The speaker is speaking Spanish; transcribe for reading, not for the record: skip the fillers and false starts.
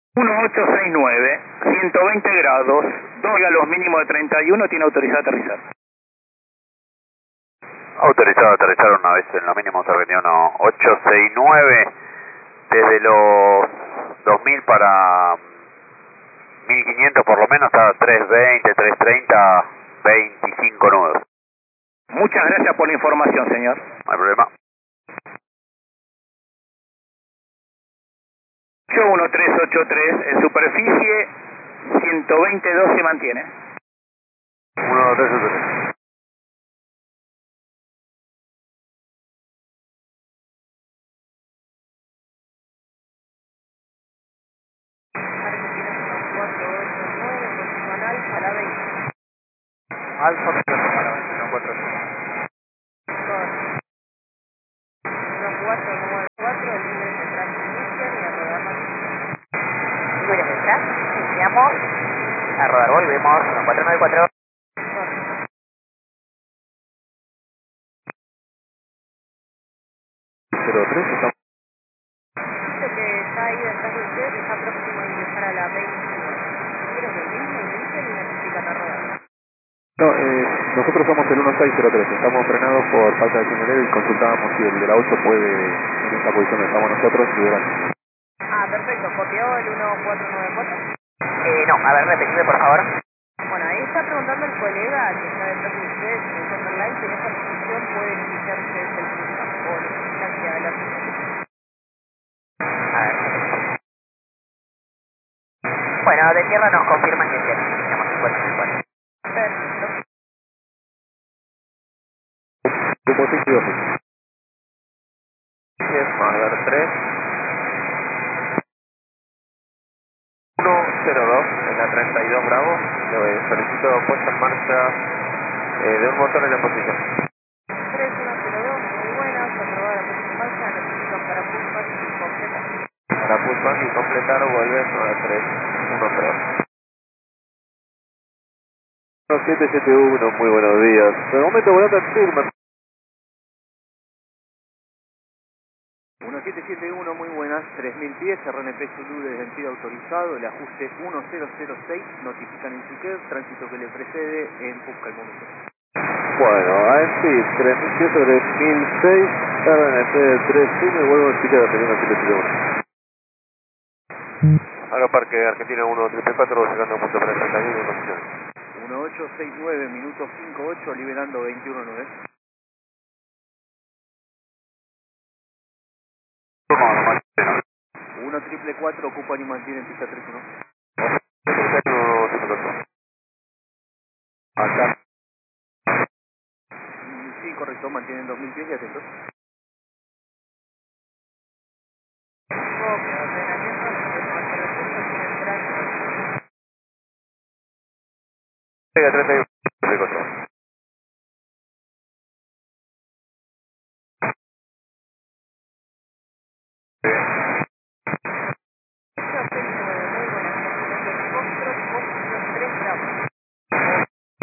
1869, 120 grados, 2 los mínimos de 31, tiene autorizado a aterrizar. Autorizado a aterrizar una vez en los mínimos argentinos 869, desde los 2000 para 1500 por lo menos hasta 320, 330, 25 nudos. Muchas gracias por la información, señor. No hay problema. 81383, en superficie 122 se mantiene. 1, 3, 3. Alfa 494. 1494, libre de transmisión y a rodar la libre de tras, iniciamos a rodar, volvemos 1494. 03, estamos. Dice que está ahí detrás de usted, está próximo a ingresar a la 29. Quiero que el mismo inicie y necesitan a rodar. No, nosotros somos el 1603, estamos frenados por falta de señalero y consultábamos si el de la 8 puede, en esta posición donde estamos nosotros, liberar. Ah, perfecto, copió el 1494. No, a ver, repetime por favor. Bueno, ahí está preguntando el colega que está detrás de ustedes en el Center Line si en esta posición pueden iniciar ustedes el pulso o necesitan que adelante. A ver. Bueno, de tierra nos confirman que sí, iniciamos el 494. Perfecto. Como 6 y 12. A ver, 3. 102 en la 32 Bravo. Solicito puesta en marcha de un motor en la posición. 3102, muy buenas, aprobada la puesta en marcha, necesitan para pushback y completar. Para pushback y completar vuelve 9310. 771, muy buenos días. De momento volando en Turman. 1771, muy buenas, 3000 pies, RNP Zulu de sentido autorizado, el ajuste 1006, notifican en Siquet, tránsito que le precede en busca el momento. Bueno, AMP 3000 pies sobre 1006, RNP 31 y vuelvo a Siquet, teniendo 771. Haga parque Argentina 1 llegando a punto para 31 en condiciones. 1869, minuto 58, liberando 219. 1444, ocupan y mantienen pista 31. Acá. Sí, correcto, mantienen 2000 pies y atentos. Ok, ordenamiento, después de recursos, tienen tránsito. Pega 31.